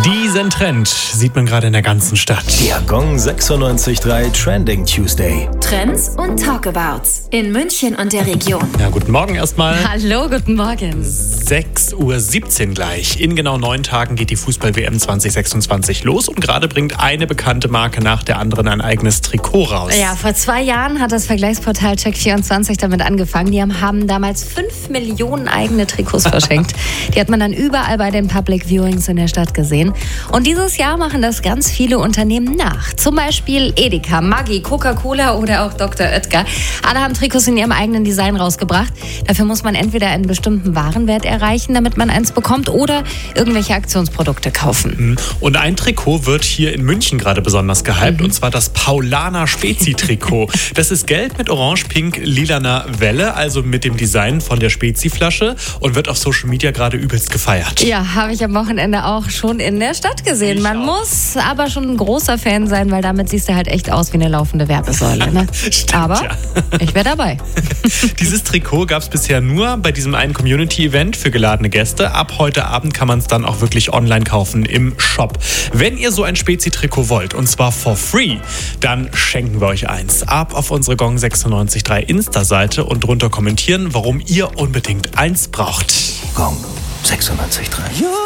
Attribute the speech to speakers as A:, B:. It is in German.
A: Diesen Trend sieht man gerade in der ganzen Stadt.
B: Der Gong 96.3 Trending Tuesday.
C: Trends und Talkabouts in München und der Region.
A: Ja, guten Morgen erstmal.
D: Hallo, guten Morgen.
A: 6:17 Uhr gleich. In genau 9 Tagen geht die Fußball-WM 2026 los und gerade bringt eine bekannte Marke nach der anderen ein eigenes Trikot raus.
D: Ja, vor 2 Jahren hat das Vergleichsportal Check24 damit angefangen. Die haben damals 5 Millionen eigene Trikots verschenkt. Die hat man dann überall bei den Public Viewings in der Stadt gesehen. Und dieses Jahr machen das ganz viele Unternehmen nach. Zum Beispiel Edeka, Maggi, Coca-Cola oder auch Dr. Oetker. Alle haben Trikots in ihrem eigenen Design rausgebracht. Dafür muss man entweder einen bestimmten Warenwert erreichen, damit man eins bekommt, oder irgendwelche Aktionsprodukte kaufen.
A: Und ein Trikot wird hier in München gerade besonders gehypt, und zwar das Paulaner Spezi-Trikot. Das ist gelb mit orange-pink-lilaner Welle, also mit dem Design von der Spezi-Flasche, und wird auf Social Media gerade übelst gefeiert.
D: Ja, habe ich am Wochenende auch schon in der Stadt gesehen. Man muss aber schon ein großer Fan sein, weil damit siehst du halt echt aus wie eine laufende Werbesäule. Ne?
A: Stimmt,
D: aber
A: ja.
D: Ich wäre dabei.
A: Dieses Trikot gab es bisher nur bei diesem einen Community-Event für geladene Gäste. Ab heute Abend kann man es dann auch wirklich online kaufen im Shop. Wenn ihr so ein Spezi-Trikot wollt, und zwar for free, dann schenken wir euch eins. Ab auf unsere Gong 96.3 Insta-Seite und drunter kommentieren, warum ihr unbedingt eins braucht.
B: Gong 96.3.